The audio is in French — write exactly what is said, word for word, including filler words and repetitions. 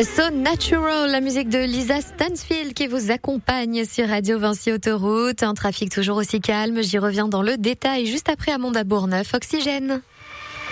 So Natural, la musique de Lisa Stansfield qui vous accompagne sur Radio Vinci Autoroute. Un trafic toujours aussi calme, j'y reviens dans le détail juste après Amanda Bourneuf, Oxygène.